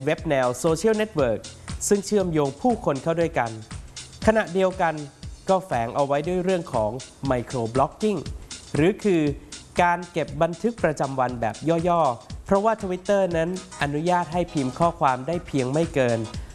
เว็บแนวโซเชียลเน็ตเวิร์กซึ่งเชื่อมโยงผู้คนเข้าด้วยกันขณะเดียวกันก็แฝงเอาไว้ด้วยเรื่องของไมโครบล็อกกิ้งหรือคือการเก็บบันทึกประจำวันแบบย่อๆเพราะว่า Twitter นั้นอนุญาตให้พิมพ์ข้อความได้เพียงไม่เกิน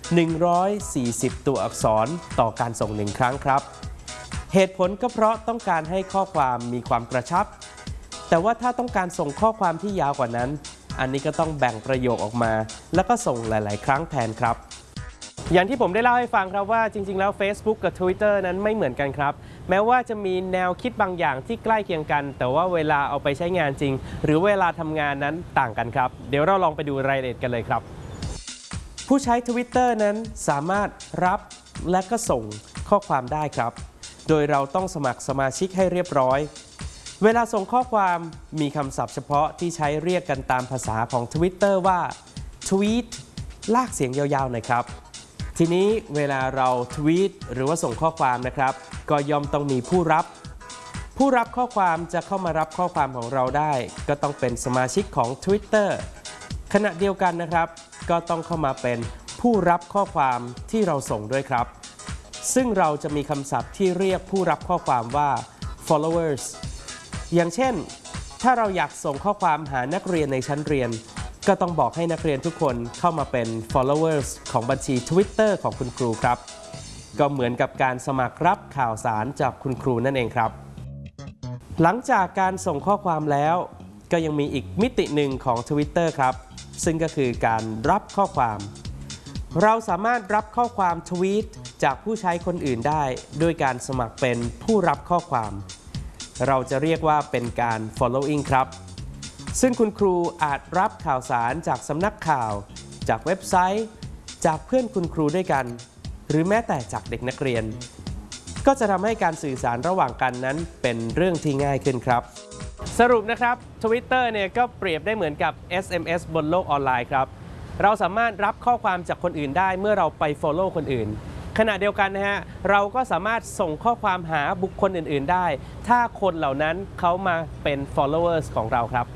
140ตัวอักษรต่อการส่ง1ครั้งครับเหตุผลก็เพราะต้องการให้ข้อความมีความกระชับแต่ว่าถ้าต้องการส่งข้อความที่ยาวกว่านั้นอันนี้ก็ต้องแบ่งประโยคออกมาแล้วก็ส่งหลายๆครั้งแทนครับอย่างที่ผมได้เล่าให้ฟังครับว่าจริงๆแล้ว Facebook กับ Twitter นั้นไม่เหมือนกันครับแม้ว่าจะมีแนวคิดบางอย่างที่ใกล้เคียงกันแต่ว่าเวลาเอาไปใช้งานจริงหรือเวลาทำงานนั้นต่างกันครับเดี๋ยวเราลองไปดูรายละเอียดกันเลยครับผู้ใช้ Twitter นั้นสามารถรับและก็ส่งข้อความได้ครับโดยเราต้องสมัครสมาชิกให้เรียบร้อยเวลาส่งข้อความมีคำศัพท์เฉพาะที่ใช้เรียกกันตามภาษาของ Twitter ว่า tweet ลากเสียงยาวๆหน่อยครับทีนี้เวลาเราทวีตหรือว่าส่งข้อความนะครับก็ย่อมต้องมีผู้รับข้อความจะเข้ามารับข้อความของเราได้ก็ต้องเป็นสมาชิกของ Twitter ขณะเดียวกันนะครับก็ต้องเข้ามาเป็นผู้รับข้อความที่เราส่งด้วยครับซึ่งเราจะมีคำศัพท์ที่เรียกผู้รับข้อความว่า followers อย่างเช่นถ้าเราอยากส่งข้อความหานักเรียนในชั้นเรียนก็ต้องบอกให้นักเรียนทุกคนเข้ามาเป็น followers ของบัญชี Twitter ของคุณครูครับก็เหมือนกับการสมัครรับข่าวสารจากคุณครูนั่นเองครับหลังจากการส่งข้อความแล้วก็ยังมีอีกมิติหนึ่งของ Twitter ครับซึ่งก็คือการรับข้อความเราสามารถรับข้อความทวีตจากผู้ใช้คนอื่นได้ด้วยการสมัครเป็นผู้รับข้อความเราจะเรียกว่าเป็นการ following ครับซึ่งคุณครูอาจรับข่าวสารจากสำนักข่าวจากเว็บไซต์จากเพื่อนคุณครูด้วยกันหรือแม้แต่จากเด็กนักเรียนก็จะทำให้การสื่อสารระหว่างกันนั้นเป็นเรื่องที่ง่ายขึ้นครับสรุปนะครับ Twitter เนี่ยก็เปรียบได้เหมือนกับ SMS บนโลกออนไลน์ครับเราสามารถรับข้อความจากคนอื่นได้เมื่อเราไป follow คนอื่นขณะเดียวกันนะฮะเราก็สามารถส่งข้อความหาบุคคลอื่นๆได้ถ้าคนเหล่านั้นเขามาเป็น followers ของเราครับ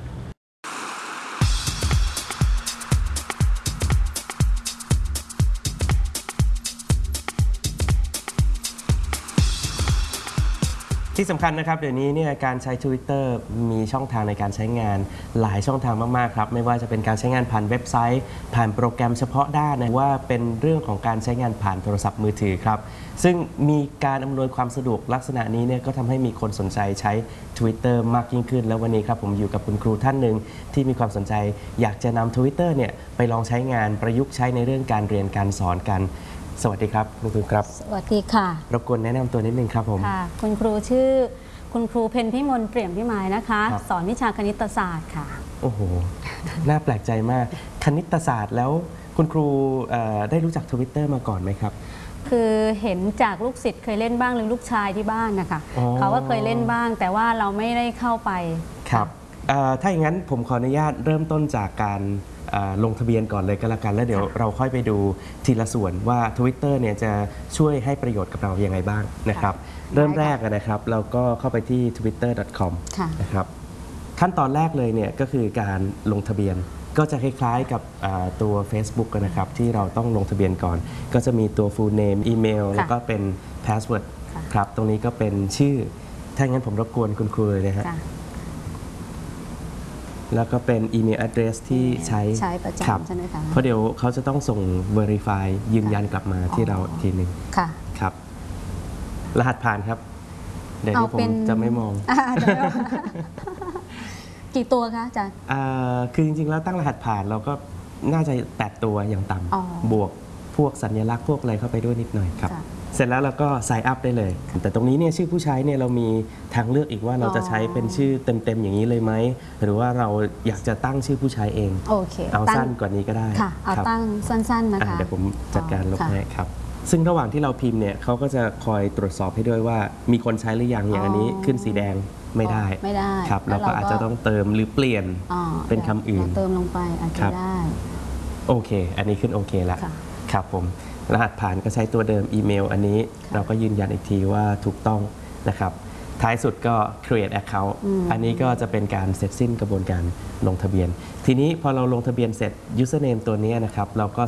ที่สำคัญนะครับเดี๋ยวนี้เนี่ยการใช้ Twitter มีช่องทางในการใช้งานหลายช่องทางมากๆครับไม่ว่าจะเป็นการใช้งานผ่านเว็บไซต์ผ่านโปรแกรมเฉพาะด้านนะว่าเป็นเรื่องของการใช้งานผ่านโทรศัพท์มือถือครับซึ่งมีการอำนวยความสะดวกลักษณะนี้เนี่ยก็ทำให้มีคนสนใจใช้ Twitter มากยิ่งขึ้นแล้ววันนี้ครับผมอยู่กับคุณครูท่านหนึ่งที่มีความสนใจอยากจะนำ Twitter เนี่ยไปลองใช้งานประยุกต์ใช้ในเรื่องการเรียนการสอนกันสวัสดีครับคุณครูครับสวัสดีค่ะรบกวนแนะนำตัวนิดนึงครับผมค่ะคุณครูชื่อคุณครูเพ็ญพิมลเปลี่ยมพิมายนะคะสอนวิชาคณิตศาสตร์ค่ะโอ้โหน่าแปลกใจมากคณิตศาสตร์แล้วคุณครูได้รู้จัก Twitter มาก่อนไหมครับคือเห็นจากลูกศิษย์เคยเล่นบ้างหรือลูกชายที่บ้านนะคะเขาก็เคยเล่นบ้างแต่ว่าเราไม่ได้เข้าไปครับถ้าอย่างนั้นผมขออนุญาตเริ่มต้นจากการลงทะเบียนก่อนเลยก็แล้วกันแล้วเดี๋ยวเราค่อยไปดูทีละส่วนว่า Twitter เนี่ยจะช่วยให้ประโยชน์กับเราอย่างไรบ้างนะครับเริ่มแรกนะครับเราก็เข้าไปที่ twitter.com นะครับขั้นตอนแรกเลยเนี่ยก็คือการลงทะเบียนก็จะคล้ายๆกับตัว Facebook นะครับที่เราต้องลงทะเบียนก่อนก็จะมีตัว full name อีเมลแล้วก็เป็น password ครับตรงนี้ก็เป็นชื่อถ้างั้นผมรบกวนคุณครูเลยนะฮะแล้วก็เป็นอีเมล address ที่ใช้ประจำใช่ไหมคะเพราะเดี๋ยวเขาจะต้องส่ง verify ยืนยันกลับมาที่เราทีหนึ่งครับรหัสผ่านครับเดี๋ยวนี้ผมจะไม่มองกี่ตัวคะอาจารย์คือจริงๆแล้วตั้งรหัสผ่านเราก็น่าจะ8ตัวอย่างต่ำบวกพวกสัญลักษณ์พวกอะไรเข้าไปด้วยนิดหน่อยครับเสร็จแล้วเราก็ sign up ได้เลยแต่ตรงนี้เนี่ยชื่อผู้ใช้เนี่ยเรามีทางเลือกอีกว่าเราจะใช้เป็นชื่อเต็มๆอย่างนี้เลยไหมหรือว่าเราอยากจะตั้งชื่อผู้ใช้เองเอาสั้นกว่านี้ก็ได้ค่ะเอาตั้งสั้นๆนะคะเดี๋ยวผมจัดการลบให้ครับซึ่งระหว่างที่เราพิมพ์เนี่ยเขาก็จะคอยตรวจสอบให้ด้วยว่ามีคนใช้หรือยังอย่างอันนี้ขึ้นสีแดงไม่ได้ครับเราก็อาจจะต้องเติมหรือเปลี่ยนเป็นคำอื่นเติมลงไปอาจจะได้โอเคอันนี้ขึ้นโอเคแล้วครับผมรหัสผ่านก็ใช้ตัวเดิมอีเมลอันนี้เราก็ยืนยันอีกทีว่าถูกต้องนะครับท้ายสุดก็ create account อันนี้ก็จะเป็นการเสร็จสิ้นกระบวนการลงทะเบียนทีนี้พอเราลงทะเบียนเสร็จ username ตัวนี้นะครับเราก็